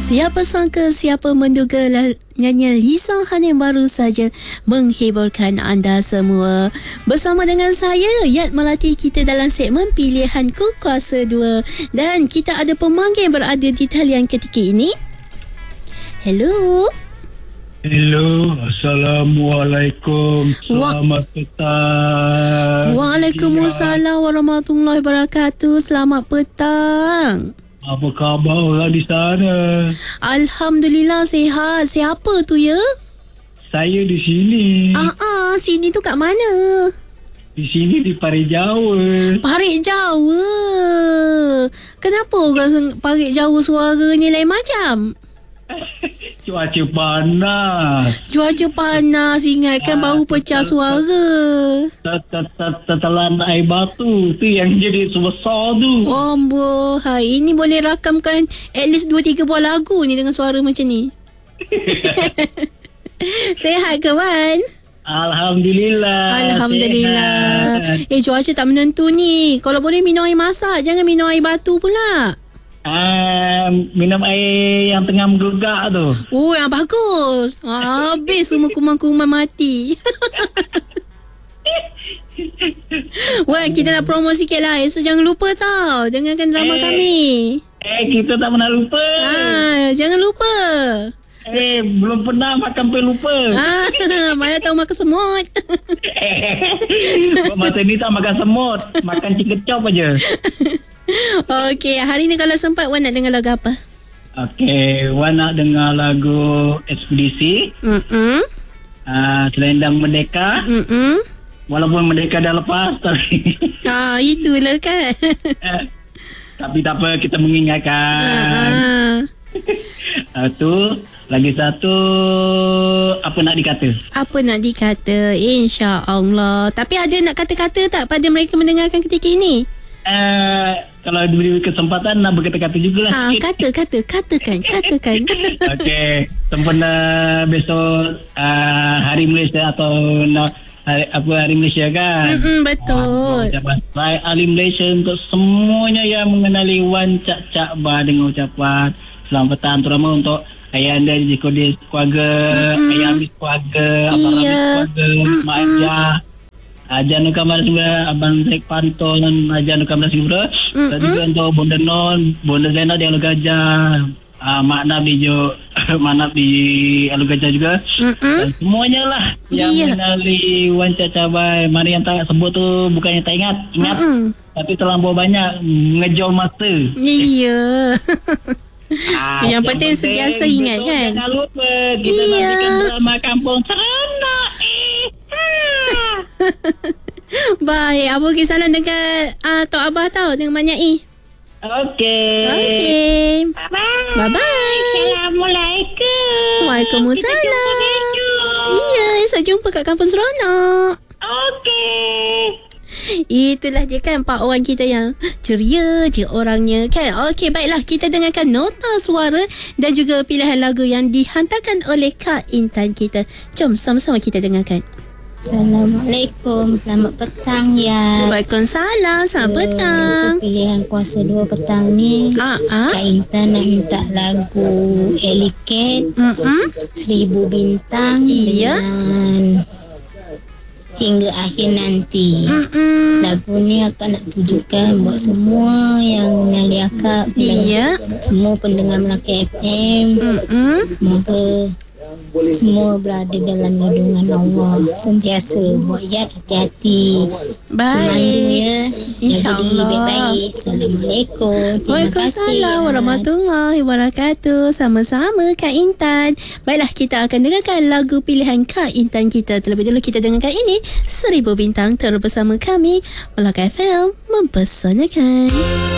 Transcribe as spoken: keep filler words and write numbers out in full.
Siapa sangka, siapa menduga nyanyian Lisa Han yang baru saja menghiburkan anda semua. Bersama dengan saya, Yat Melati, kita dalam segmen Pilihanku Kuasa dua. Dan kita ada pemanggil berada di talian ketika ini. Hello. Hello, Assalamualaikum. Selamat petang. Waalaikumsalam warahmatullahi wabarakatuh. Selamat petang. Apa khabar orang di sana? Alhamdulillah sihat. Siapa tu ya? Saya di sini. Ah, ah, sini tu kat mana? Di sini di Parit Jawa. Parit Jawa. Kenapa orang Parit Jawa suaranya lain macam? Cuaca panas. Cuaca panas, ingatkan baru pecah suara. Tetelan air batu tu yang jadi sebesar tu. Amboi, hai, ini boleh rakamkan at least dua tiga buah lagu ni dengan suara macam ni. Sehat ke, Wan? Alhamdulillah. Alhamdulillah. Sehat. Eh, cuaca tak menentu ni. Kalau boleh minum air masak, jangan minum air batu pula. Uh, minum air yang tengah menggugak tu. Oh, yang bagus. Habis semua kuman-kuman mati. Wah, kita nak promo sikit lah. So, jangan lupa tau, dengarkan drama eh, kami. Eh, kita tak pernah lupa. Ah, jangan lupa. Eh, belum pernah makan sampai lupa. Ah, mana tahu makan semut. Masa ni tak makan semut, makan cikecop aja. Okey, hari ni kalau sempat Wan nak dengar lagu apa? Okey, Wan nak dengar lagu Ekspedisi. Hmm. Uh, Selendang Merdeka. Hmm. Walaupun Merdeka dah lepas tapi ah, itulah kan. uh, tapi tak apa, kita mengingatkan. Ah. Uh, tu lagi satu, apa nak dikata? Apa nak dikata? Insya-Allah. Tapi ada nak kata-kata tak pada mereka mendengarkan ketika ini? Uh, kalau diberi kesempatan nak berkata-kata jugalah. Ah, kata, kata, katakan, katakan. Okey, sempena besok uh, Hari Malaysia atau nak hari, apa Hari Malaysia kan? Mm-mm, betul. Ucapan Baik Hari Malaysia untuk semuanya yang mengenali Wan Cak Cak Bah dengan ucapan selamat petang, terutama untuk ayah anda di Kodis keluarga, mm-hmm. ayah Amis keluarga, abang iya. Amis keluarga, mm-hmm. Mak Ajah, Ajar Nukamar juga, Abang Zaik Panto dan Ajar Nukamar juga. Mm-hmm. Dan juga untuk Bunda Non, Bunda Zainal di Alu Gajah, uh, Mak Nabi juga, Mak Nabi di Alu Gajah juga. Mm-hmm. Dan semuanya lah yang iya. mengenali Wan Cak Cak Bah. Mana yang tak sebut tu bukannya tak ingat, ingat. Mm-hmm. Tapi terlampau banyak ngejol masa. Iya. Ah, yang, yang penting, penting sentiasa ingat betul, kan. Jangan lupa kita iya. nantikan drama Kampung Seronok. Baik, apa kisah dekat uh, Tok Abah tau dengan Mak Nyai. Okey. Okey. Bye-bye. Bye-bye. Assalamualaikum. Waalaikumsalam. Iya, saya jumpa kat Kampung Seronok. Okey. Itulah dia kan Pak Wan kita yang ceria je orangnya kan. Okey, baiklah, kita dengarkan nota suara dan juga pilihan lagu yang dihantarkan oleh Kak Intan kita. Jom sama-sama kita dengarkan. Assalamualaikum, selamat petang ya. Waalaikumsalam, selamat uh, petang. Untuk pilihan kuasa dua petang ni, ah, ah. Kak Intan nak minta lagu Eliket, mm-hmm. Seribu Bintang, iya. dengan Hingga Akhir Nanti. Mm-mm. Lagu ni akak nak tujukan buat semua yang mengenali akak, iya. semua pendengar Melaka F M. Mm-mm. Semoga semua berada dalam lindungan Allah. Sentiasa buat Yat hati-hati. Baik. Memandu ya. Jaga diri baik-baik. Assalamualaikum. Terima kasih. Waalaikumsalam warahmatullahi wabarakatuh. Sama-sama Kak Intan. Baiklah, kita akan dengarkan lagu pilihan Kak Intan kita. Terlebih dahulu kita dengarkan ini Seribu Bintang terus bersama kami Melaka F M mempersanakan.